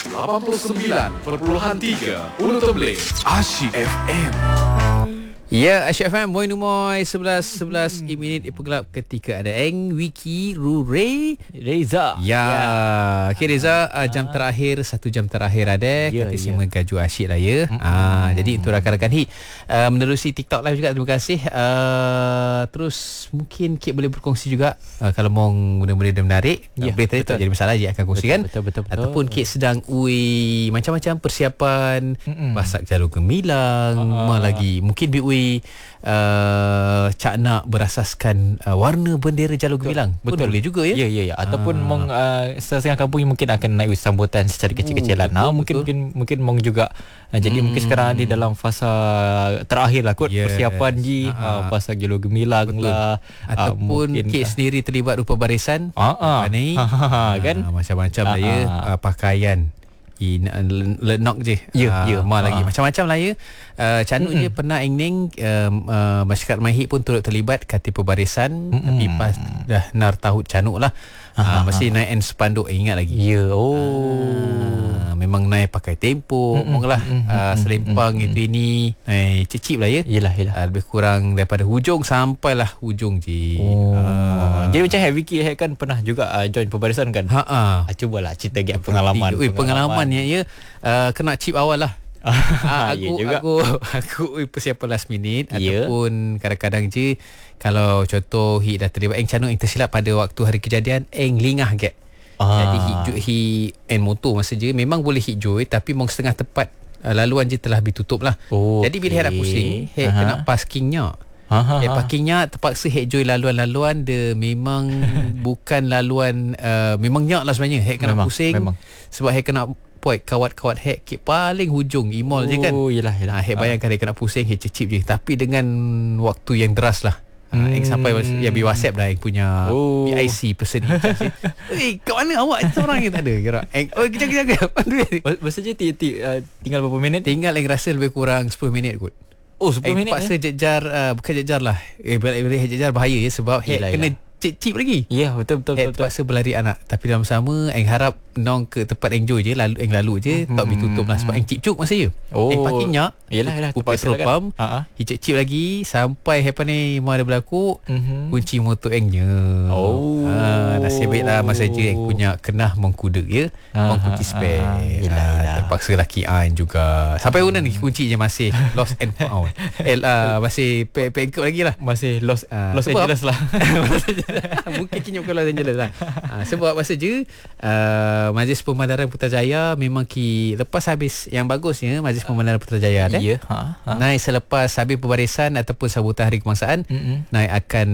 89.3 Pulau Tembling Asyik FM. Ya, Asyik FM Boy Numoy 11 minit Ipogelap ketika ada Eng Wiki Rure Reza. Okay Reza, jam terakhir 1 jam terakhir ada kata semua gaju asyik lah ya. Jadi untuk rakan-rakan menerusi TikTok live juga, terima kasih. Terus mungkin Kit boleh berkongsi juga kalau mau benda-benda menarik. Boleh tadi tak jadi masalah je akan kongsikan. Betul. Ataupun Kit sedang macam-macam persiapan masak jalur gemilang, lagi mungkin Cak nak berasaskan warna bendera Jalur Gemilang. Betul boleh juga ya. Ya. Ataupun mong setengah kampung mungkin akan naik sambutan secara kecil-kecilan. Mungkin mong juga. Jadi mungkin sekarang di dalam fasa terakhir lah kot persiapan pasal Jalur Gemilang lah. Ataupun Kit sendiri terlibat rupa barisan. Ni kan macam-macam lah ya. Pakaian lenok je lagi macam-macam lah ya. Canuk je pernah engning masyarakat Mahit pun turut terlibat kati pembarisan. Tapi pas dah nar tahu canuk lah masih naik spanduk ingat lagi. Memang naik pakai tempo lah selempang itu ini naik cicip lah ya. Yelah. Lebih kurang daripada hujung sampailah hujung je. Jadi macam Vicky kan pernah juga join pembarisan kan. Cubalah cerita pengalaman. Pengalaman ya. Kena chip awal lah. Aku persiapan last minute. Ataupun kadang-kadang je kalau contoh dah terlibat canuk yang tersilap pada waktu hari kejadian lingah get. Jadi hi motor masa je memang boleh hijau tapi mong setengah tepat laluan je telah ditutup lah. Jadi bila nak pusing kena parkingnya. Parkingnya terpaksa hijau laluan-laluan dia memang bukan laluan memang nyak lah sebenarnya. Kena pusing sebab kena point kawat-kawat hack paling hujung imol je kan. Yelah. Bayangkan dia kena pusing cecip je tapi dengan waktu yang deras lah. Sampai yang di WhatsApp dah yang punya PIC person in charge. Kat mana awak seorang yang tak ada kira. Kejap. Maksudnya tinggal berapa minit? Tinggal yang rasa lebih kurang 10 minit kot. 10 minit terpaksa jejar bukan jejar lah. Bila jejar bahaya ya sebab kena cip lagi. Ya, betul. Terpaksa berlari anak. Tapi dalam sama harap nong ke tempat enjoy je lalu je tak ditutup lah sebab cip cuk masa je. Parkingnya yelah petrol pump cip lagi sampai apa ni mau ada berlaku kunci motor engnya. Nasib baiklah masa je punya kenah mengkuda ya. Mengkunci spare. Terpaksa laki ain juga. Sampai una ni kunci je masih lost and found. Masih pengkep lagi lah. Masih Los Angeles lah. Mungkin kini bukan Los Angeles lah. Sebab masa je Majlis Pemandaran Putrajaya memang lepas habis yang bagusnya Majlis Pemandaran Putrajaya naik selepas habis pembarisan ataupun sambutan Hari Kebangsaan naik akan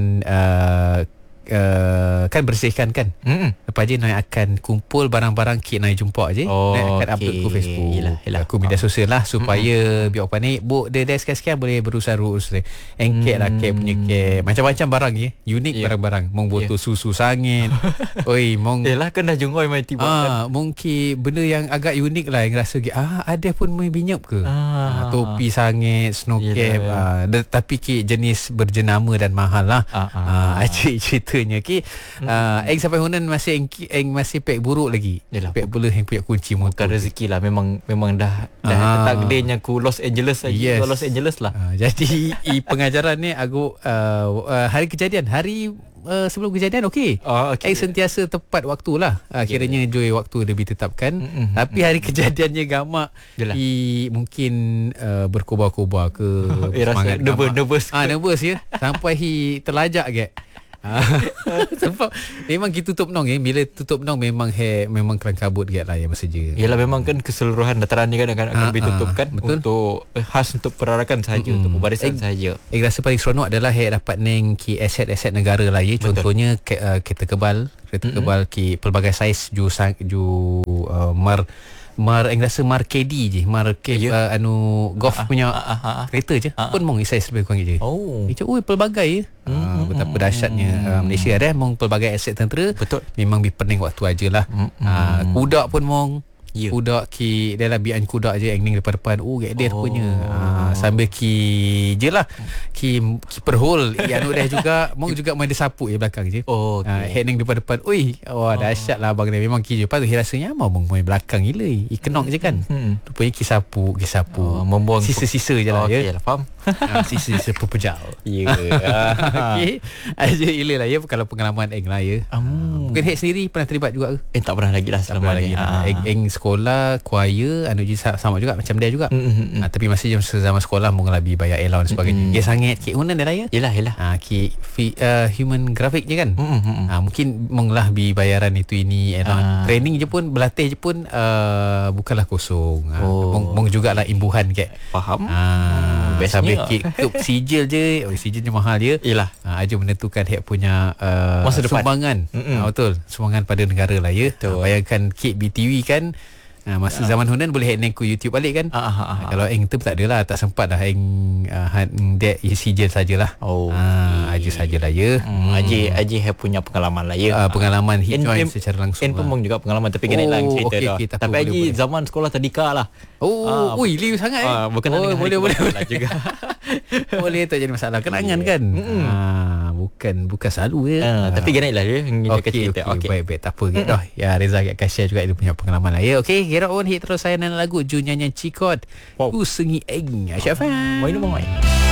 kan bersihkan kan. Lepas je naik akan kumpul barang-barang Kit naik jumpa je. Naik akan upload ke Facebook. Aku media sosial lah supaya biar apa ni dia sekian-sekian boleh berusaha urus engket lah kek punya kek macam-macam barang je. Unik barang-barang. Mong botol susu sangit. Mong yelah kan dah jungoi mai tiba kan. Mungkin benda yang agak unik lah yang rasa ada pun main binyap ke. Topi sangit, snow cap. Tapi Kit jenis berjenama dan mahal lah. Cerita Eng sampai hunan masih pack buruk lagi. Pack pula yang punya kunci motor. Bukan rezeki lah. Memang dah takdirnya ku Los Angeles lagi. Los Angeles lah. Jadi pengajaran ni aku hari kejadian sebelum kejadian Eng sentiasa tepat waktu lah. Kiranya enjoy waktu dia ditetapkan. Tapi hari kejadiannya gamak mungkin berkobar-kobar ke semangat nervous ya. Sampai terlajak ke. Sebab memang kita tutup nong bila tutup nong memang kelang kabut get lah ya masa je. Yalah memang kan keseluruhan dataran ni kan akan ditutupkan untuk khas untuk perarakan sahaja untuk pembarisan sahaja. Rasa paling seronok adalah dapat neng aset-aset negara lah ya. Contohnya kereta kebal pelbagai saiz rasa KD je golf punya kereta je pun mong saiz lebih kurang je. Pelbagai je. Betapa dahsyatnya Malaysia ada mong pelbagai aset tentera. Betul. Memang dipening waktu aja lah. Kuda pun mong Kuda ki dia lah bian kuda je angling depan-depan. Dia rupanya. Sambil ki je lah. Ki perhol anu dah juga. Mong juga main dia sapu je belakang je. Angling depan-depan. Dahsyat lah abang dia. Memang ki je. Lepas tu rasanya mong main belakang gila. Kenok je kan. Rupanya ki sapu. Membuang sisa-sisa je lah ya. Okey lah, faham. Sisa-sisa pepejal. Ya. Okey. Aja gila lah ya kalau pengalaman Eng lah ya. Mungkin Hek sendiri pernah terlibat juga ke? Tak pernah lagi lah selama ni. Eng sekolah choir anu je sama juga macam dia juga. Tapi masih zaman sekolah mungkin lebih bayar allowance sebagainya. Dia sangat kek unan dia lah ya. Yelah. Human graphic je kan. Mungkin munglah bi bayaran itu ini allowance. Training je pun berlatih je pun bukanlah kosong. Mung jugalah imbuhan kek. Faham. Sampai kek sijil je. Sijilnya mahal dia. Yelah. Aja menentukan Hek punya masa depan. sumbangan. Betul. Sumbangan pada negara lah ya. Bayangkan kek BTV kan. Masa zaman Hunan boleh hack ku YouTube balik kan. Kalau Eng tu tak adalah, tak sempat dah Eng dek sijil sajalah. Aja sajalah ya. Aji punya pengalaman lah ya. Pengalaman join secara langsung. Pun juga pengalaman tapi kena lang cerita dah. Tapi Aji zaman sekolah tadika lah. Liu sangat bukan boleh juga. Boleh tak jadi masalah kenangan kan. Bukan selalu ya. Tapi kena lah ya. Okey, baik tak apa gitu dah. Ya Reza akan share juga dia punya pengalaman lah ya. Okey, Gerard on hit terus saya dengan lagu Ju nyanyian Cikot. Ku sengi Eng. Asyafan. Main.